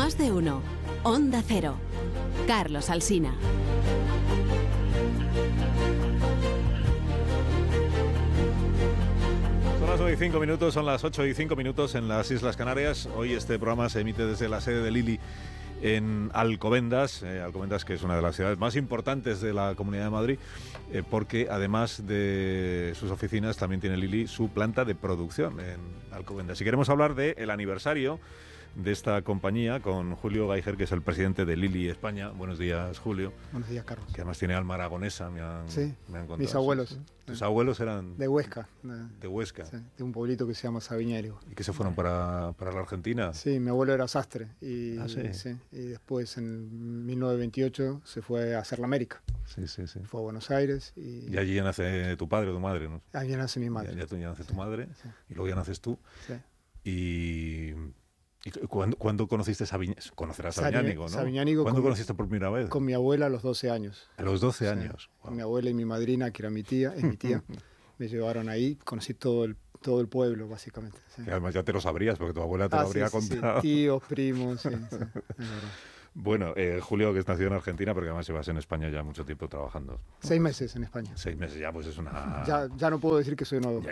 Más de uno. Onda Cero. Carlos Alsina. Son las 9:05 minutos, son las 8:05 en las Islas Canarias. Hoy este programa se emite desde la sede de Lili en Alcobendas, Alcobendas, que es una de las ciudades más importantes de la Comunidad de Madrid, porque además de sus oficinas también tiene Lili su planta de producción en Alcobendas. Y queremos hablar del aniversario de esta compañía con Julio Geiger, que es el presidente de Lili España. Buenos días, Julio. Buenos días, Carlos. Que además tiene alma aragonesa, me han contado. Mis abuelos. ¿Tus abuelos eran? De Huesca. De Huesca. Sí, de un pueblito que se llama Sabiñánigo. ¿Y que se fueron para la Argentina? Sí, mi abuelo era sastre. Y, ¿sí? Y después, en 1928, se fue a hacer la América. Sí. Fue a Buenos Aires. Y allí ya nace tu padre o tu madre, ¿no? Allí nace mi madre. Ya nace tu madre, sí. Y luego ya naces tú. Sí. ¿Y cuándo conociste conocerás Sabiñánigo, no? Sabiñánigo. ¿Cuándo conociste por primera vez? Con mi abuela a los 12 años. A los 12 años. Wow. Mi abuela y mi madrina, que era mi tía, me llevaron ahí, conocí todo el pueblo, básicamente. Sí. Que además ya te lo sabrías, porque tu abuela te lo habría contado. Sí. Tíos, primos, sí, es verdad. Bueno, Julio, que es nacido en Argentina, pero que además llevas en España ya mucho tiempo trabajando. 6 meses en España. 6 meses ya, pues es una... Ya no puedo decir que soy nuevo.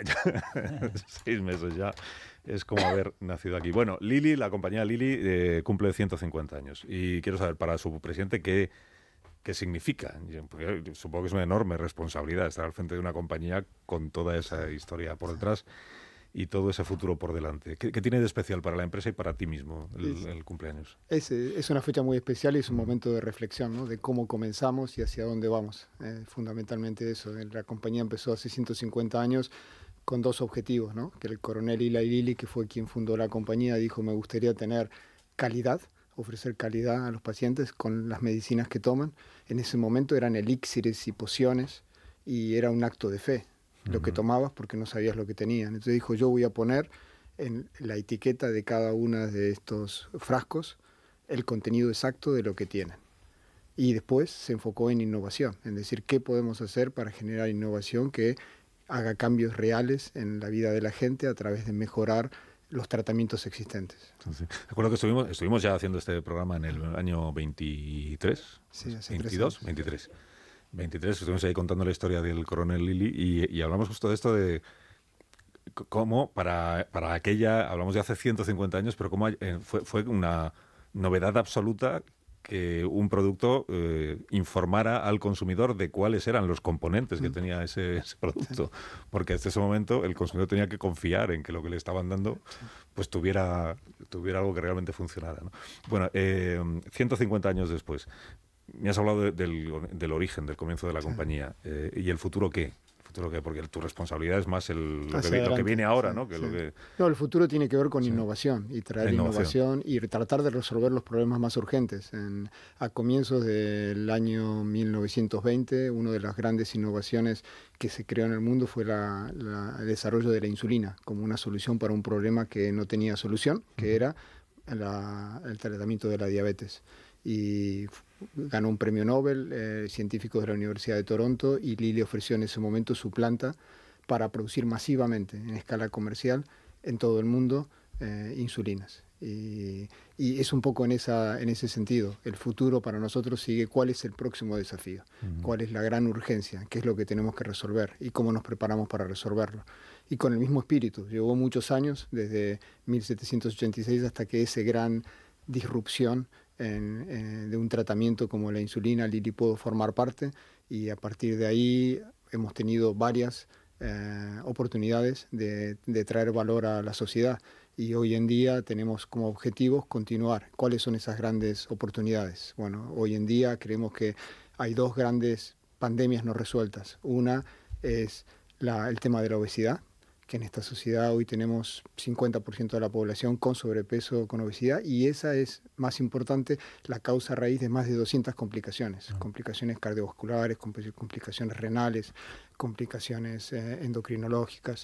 6 meses ya. Es como haber nacido aquí. Bueno, Lili, la compañía Lili, cumple 150 años. Y quiero saber, para su presidente, ¿qué significa? Porque supongo que es una enorme responsabilidad estar al frente de una compañía con toda esa historia por detrás y todo ese futuro por delante. ¿Qué tiene de especial para la empresa y para ti mismo el cumpleaños? Es una fecha muy especial y es un momento de reflexión, ¿no? De cómo comenzamos y hacia dónde vamos. Fundamentalmente eso. La compañía empezó hace 150 años con 2 objetivos, ¿no? Que el coronel Eli Lilly, que fue quien fundó la compañía, dijo: me gustaría tener calidad, ofrecer calidad a los pacientes con las medicinas que toman. En ese momento eran elixires y pociones y era un acto de fe lo que tomabas, porque no sabías lo que tenían. Entonces dijo: yo voy a poner en la etiqueta de cada uno de estos frascos el contenido exacto de lo que tienen. Y después se enfocó en innovación, en decir qué podemos hacer para generar innovación que haga cambios reales en la vida de la gente a través de mejorar los tratamientos existentes. Sí. Recuerdo que estuvimos ya haciendo este programa en el año 23, sí, hace 22, 23, estuvimos ahí contando la historia del coronel Lilly y hablamos justo de esto de cómo para aquella, hablamos de hace 150 años, pero cómo fue una novedad absoluta que un producto informara al consumidor de cuáles eran los componentes que tenía ese producto, porque hasta ese momento el consumidor tenía que confiar en que lo que le estaban dando pues tuviera algo que realmente funcionara, ¿no? Bueno, 150 años después, me has hablado del origen, del comienzo de la compañía, ¿y el futuro qué? Porque tu responsabilidad es más lo que viene ahora, ¿no? No, el futuro tiene que ver con innovación y traer innovación y tratar de resolver los problemas más urgentes. A comienzos del año 1920, una de las grandes innovaciones que se creó en el mundo fue el desarrollo de la insulina como una solución para un problema que no tenía solución, que era el tratamiento de la diabetes. Y ganó un premio Nobel, científicos de la Universidad de Toronto, y Lilly ofreció en ese momento su planta para producir masivamente, en escala comercial, en todo el mundo, insulinas. Y es un poco en ese sentido. El futuro para nosotros sigue cuál es el próximo desafío, cuál es la gran urgencia, qué es lo que tenemos que resolver y cómo nos preparamos para resolverlo. Y con el mismo espíritu. Llevó muchos años, desde 1786 hasta que esa gran disrupción de un tratamiento como la insulina, Lilly pudo formar parte, y a partir de ahí hemos tenido varias oportunidades de traer valor a la sociedad, y hoy en día tenemos como objetivos continuar. ¿Cuáles son esas grandes oportunidades? Bueno, hoy en día creemos que hay 2 grandes pandemias no resueltas. Una es el tema de la obesidad, que en esta sociedad hoy tenemos 50% de la población con sobrepeso, con obesidad, y esa es, más importante, la causa raíz de más de 200 complicaciones. Complicaciones cardiovasculares, complicaciones renales, complicaciones endocrinológicas,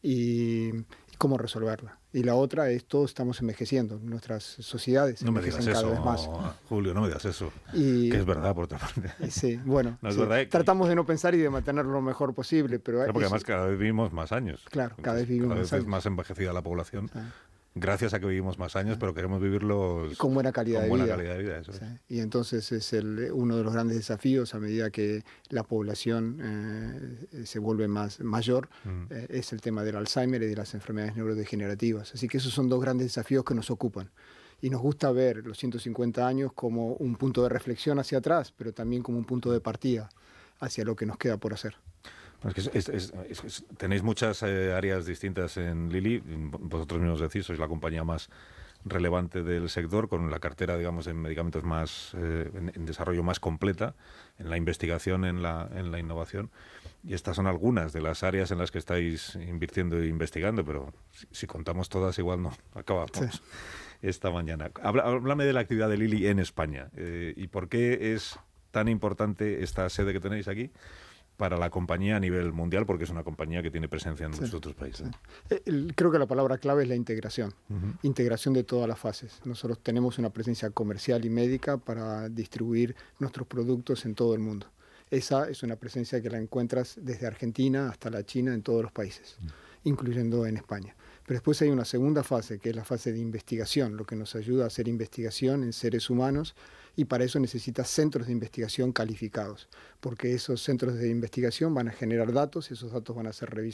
y cómo resolverla. Y la otra es, todos estamos envejeciendo, nuestras sociedades envejecen cada vez más. Julio, no me digas eso, que es verdad por otra parte. Sí, bueno, no, es verdad tratamos de no pensar y de mantenerlo lo mejor posible, pero... Claro, porque además cada vez vivimos más años. Claro, cada vez vivimos más años. Cada vez es más envejecida la población. gracias a que vivimos más años, pero queremos vivirlos con buena calidad de vida. Calidad de vida, eso es. Y entonces es uno de los grandes desafíos a medida que la población se vuelve mayor, es el tema del Alzheimer y de las enfermedades neurodegenerativas. Así que esos son dos grandes desafíos que nos ocupan. Y nos gusta ver los 150 años como un punto de reflexión hacia atrás, pero también como un punto de partida hacia lo que nos queda por hacer. Tenéis muchas áreas distintas en Lilly. Vosotros mismos decís, sois la compañía más relevante del sector, con la cartera, digamos, en medicamentos más en desarrollo más completa, en la investigación, en la innovación. Y estas son algunas de las áreas en las que estáis invirtiendo e investigando, pero si contamos todas, igual no acabamos esta mañana. Háblame de la actividad de Lilly en España y por qué es tan importante esta sede que tenéis aquí para la compañía a nivel mundial, porque es una compañía que tiene presencia en muchos otros países. Creo que la palabra clave es la integración, integración de todas las fases. Nosotros tenemos una presencia comercial y médica para distribuir nuestros productos en todo el mundo. Esa es una presencia que la encuentras desde Argentina hasta la China en todos los países, incluyendo en España. Pero después hay una segunda fase, que es la fase de investigación, lo que nos ayuda a hacer investigación en seres humanos, y para eso necesitas centros de investigación calificados, porque esos centros de investigación van a generar datos y esos datos van a ser revisados